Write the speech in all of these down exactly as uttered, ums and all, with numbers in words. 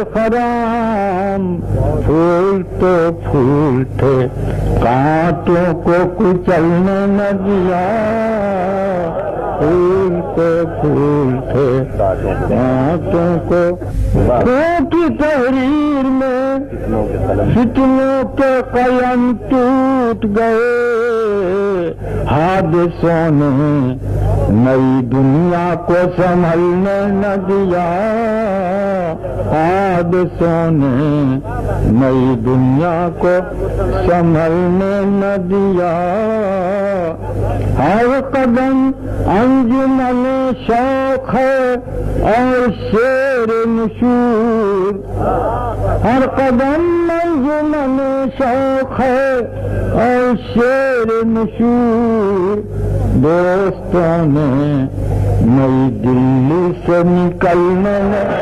خرام پھول تو پھول تھے کانٹوں کو کچلنے نہ دیا، پھول تو پھول تھے کانٹوں کو کی تحریر میں فتنوں کے قلم ٹوٹ گئے، حادثوں نے نئی دنیا کو سنبھلنے نہ دیا، حادثوں نے نئی دنیا کو سنبھلنے نہ دیا، ہر قدم انجمن شوق ہے اور شیر نشور، ہر قدم انجمن شوق ہے اور شیر نشور، دوستوں نے نئی دلی سے نکلنے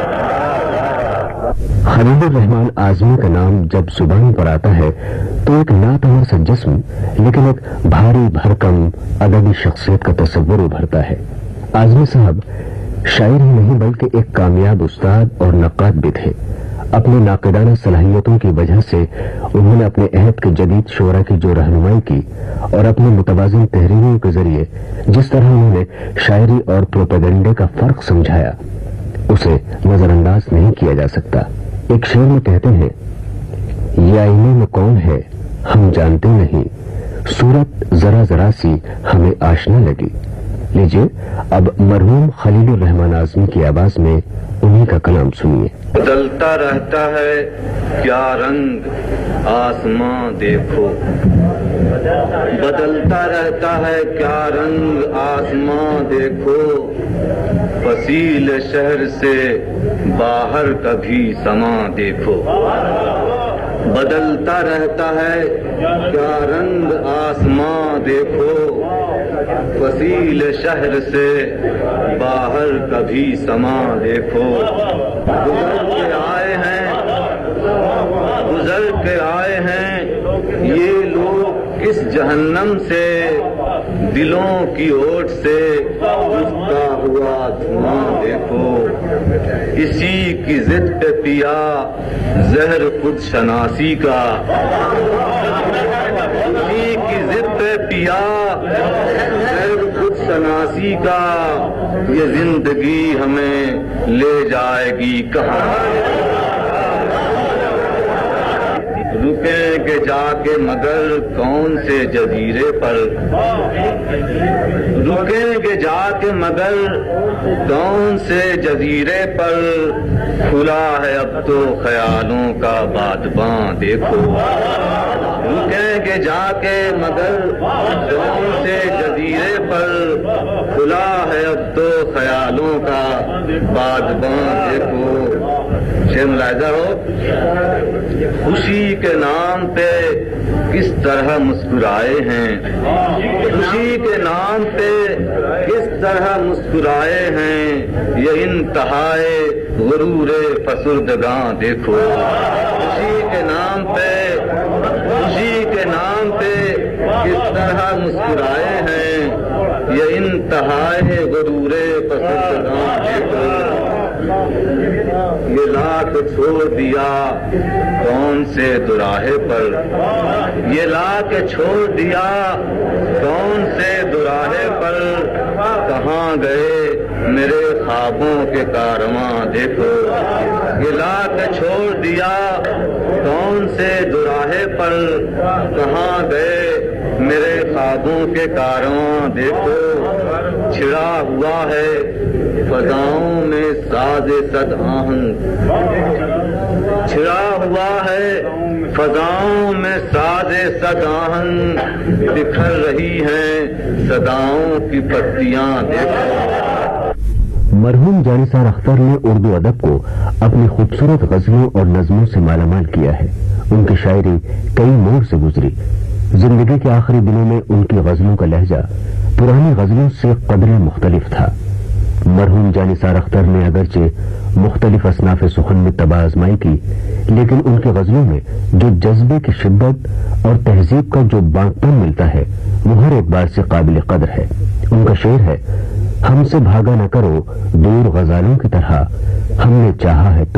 خلیل الرحمن اعظمی کا نام جب زبان پر آتا ہے تو ایک ناتمر سا جسم لیکن ایک بھاری بھرکم ادبی شخصیت کا تصور ابھرتا ہے۔ اعظمی صاحب شاعر ہی نہیں بلکہ ایک کامیاب استاد اور نقاد بھی تھے۔ اپنی ناقدانہ صلاحیتوں کی وجہ سے انہوں نے اپنے عہد کے جدید شعراء کی جو رہنمائی کی اور اپنی متوازن تحریروں کے ذریعے جس طرح انہوں نے شاعری اور پروپیگنڈے کا فرق سمجھایا اسے نظر انداز نہیں کیا جا سکتا۔ ایک شعر میں کہتے ہیں، یہ آئینے میں کون ہے ہم جانتے نہیں، صورت ذرا ذرا سی ہمیں آشنا لگی۔ لیجیے اب مرحوم خلیل الرحمن اعظمی کی آواز میں انہی کا کلام سنیے۔ بدلتا رہتا ہے کیا رنگ آسماں دیکھو، بدلتا رہتا ہے کیا رنگ آسماں دیکھو، فصیل شہر سے باہر کبھی سما دیکھو، بدلتا رہتا ہے کیا رنگ آسماں دیکھو، فصیل شہر سے باہر کبھی سما دیکھو، گزر کے آئے ہیں گزر کے آئے ہیں یہ لوگ اس جہنم سے، دلوں کی اوٹ سے اٹھتا ہوا دھواں دیکھو، اسی کی ضد پہ پیا زہر خود شناسی کا، اسی کی ضد پہ پیا زہر خود شناسی کا، یہ زندگی ہمیں لے جائے گی کہاں، رکیں گے جا کے مگر کون سے جزیرے پر، رکیں گے جا کے مگر کون سے جزیرے پر، کھلا ہے اب تو خیالوں کا بادباں دیکھو، رکیں گے جا کے مگر کون سے جزیرے پر، کھلا ہے اب تو خیالوں کا بادباں دیکھو۔ شیر ملاحظہ ہو، خوشی کے نام پہ کس طرح مسکرائے ہیں، خوشی کے نام پہ کس طرح مسکرائے ہیں، یہ انتہائے غرور فسردگاں دیکھو، خوشی کے نام پہ خوشی کے نام پہ کس طرح مسکرائے ہیں، یہ انتہائے غرور فسردگاں دیکھو، یہ لاکھ چھوڑ دیا کون سے دوراہے پر، یہ لاکھ چھوڑ دیا کون سے دوراہے پر، کہاں گئے میرے خوابوں کے کارواں دیکھو، یہ لاکھ چھوڑ دیا کون سے دوراہے پر، کہاں گئے میرے خوابوں کے کارواں دیکھو، چھڑا ہوا ہے فضاؤں میں ساز صد آہنگ، چھڑا ہوا ہے فضاؤں میں ساز صد آہنگ، بکھر رہی ہیں صداؤں کی پتیاں دیکھو۔ مرحوم جانثار اختر نے اردو ادب کو اپنی خوبصورت غزلوں اور نظموں سے مالا مال کیا ہے۔ ان کی شاعری کئی موڑ سے گزری۔ زندگی کے آخری دنوں میں ان کی غزلوں کا لہجہ پرانی غزلوں سے قدرے مختلف تھا۔ مرحوم جانثار اختر نے اگرچہ مختلف اصناف سخن میں تباہ آزمائی کی، لیکن ان کی غزلوں میں جو جذبے کی شدت اور تہذیب کا جو بانکپن ملتا ہے وہ ہر اعتبار سے قابل قدر ہے۔ ان کا شعر ہے، ہم سے بھاگا نہ کرو دور غزالوں کی طرح، ہم نے چاہا ہے